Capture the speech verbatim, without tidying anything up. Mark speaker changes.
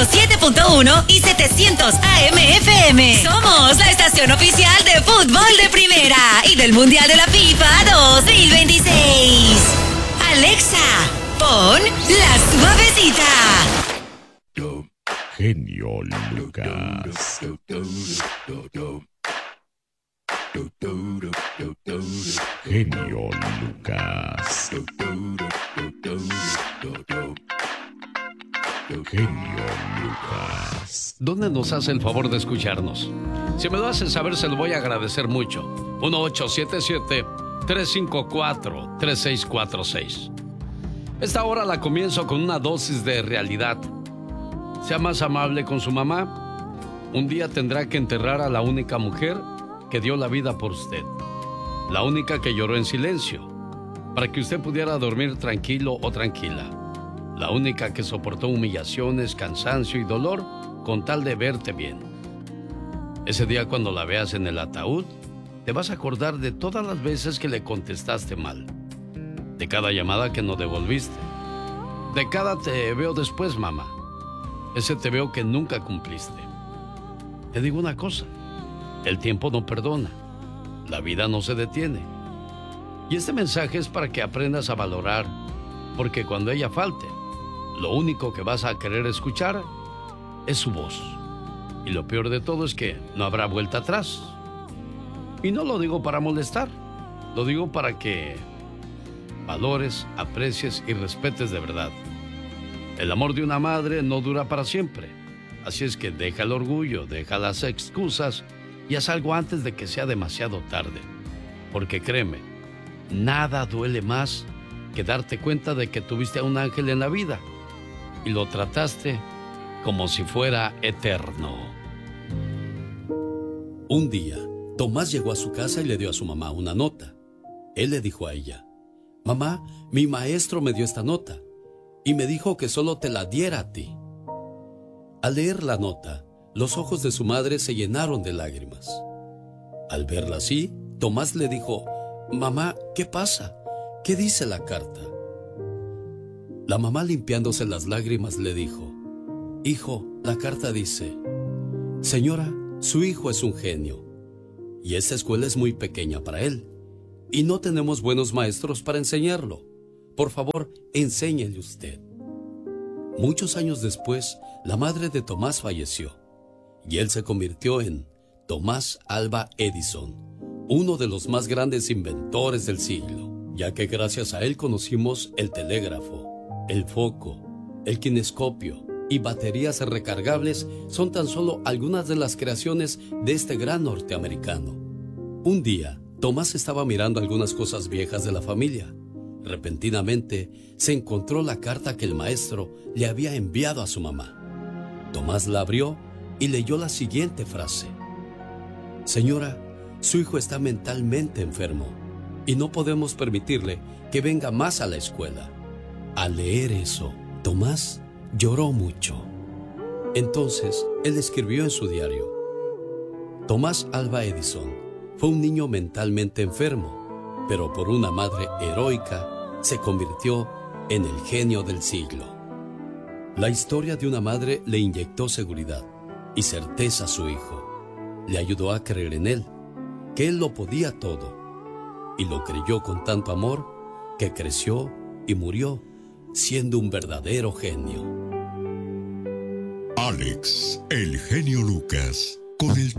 Speaker 1: ciento siete punto uno y setecientos A M F M. Somos la estación oficial de fútbol de primera y del Mundial de la FIFA dos mil veintiséis. Alexa, pon La Suavecita.
Speaker 2: Genio Lucas. Genio Lucas. Genio Lucas.
Speaker 3: ¿Dónde nos hace el favor de escucharnos? Si me lo hace saber, se lo voy a agradecer mucho. uno ocho siete siete, tres cinco cuatro, tres seis cuatro seis. Esta hora la comienzo con una dosis de realidad. Sea más amable con su mamá. Un día tendrá que enterrar a la única mujer que dio la vida por usted. La única que lloró en silencio, para que usted pudiera dormir tranquilo o tranquila. La única que soportó humillaciones, cansancio y dolor con tal de verte bien. Ese día, cuando la veas en el ataúd, te vas a acordar de todas las veces que le contestaste mal, de cada llamada que no devolviste, de cada te veo después, mamá, ese te veo que nunca cumpliste. Te digo una cosa, el tiempo no perdona, la vida no se detiene. Y este mensaje es para que aprendas a valorar, porque cuando ella falte, lo único que vas a querer escuchar es su voz. Y lo peor de todo es que no habrá vuelta atrás. Y no lo digo para molestar, lo digo para que valores, aprecies y respetes de verdad. El amor de una madre no dura para siempre. Así es que deja el orgullo, deja las excusas y haz algo antes de que sea demasiado tarde. Porque créeme, nada duele más que darte cuenta de que tuviste a un ángel en la vida y lo trataste como si fuera eterno.
Speaker 4: Un día, Tomás llegó a su casa y le dio a su mamá una nota. Él le dijo a ella: mamá, mi maestro me dio esta nota y me dijo que solo te la diera a ti. Al leer la nota, los ojos de su madre se llenaron de lágrimas. Al verla así, Tomás le dijo: mamá, ¿qué pasa? ¿Qué dice la carta? La mamá, limpiándose las lágrimas, le dijo: hijo, la carta dice: señora, su hijo es un genio y esta escuela es muy pequeña para él y no tenemos buenos maestros para enseñarlo. Por favor, enséñele usted. Muchos años después, la madre de Tomás falleció y él se convirtió en Tomás Alva Edison, uno de los más grandes inventores del siglo, ya que gracias a él conocimos el telégrafo, el foco, el kinescopio y baterías recargables. Son tan solo algunas de las creaciones de este gran norteamericano. Un día, Tomás estaba mirando algunas cosas viejas de la familia. Repentinamente, se encontró la carta que el maestro le había enviado a su mamá. Tomás la abrió y leyó la siguiente frase: señora, su hijo está mentalmente enfermo y no podemos permitirle que venga más a la escuela. Al leer eso, Tomás lloró mucho. Entonces, él escribió en su diario: Tomás Alva Edison fue un niño mentalmente enfermo, pero por una madre heroica se convirtió en el genio del siglo. La historia de una madre le inyectó seguridad y certeza a su hijo. Le ayudó a creer en él, que él lo podía todo, y lo creyó con tanto amor que creció y murió siendo un verdadero genio.
Speaker 2: Alex, el genio Lucas, con el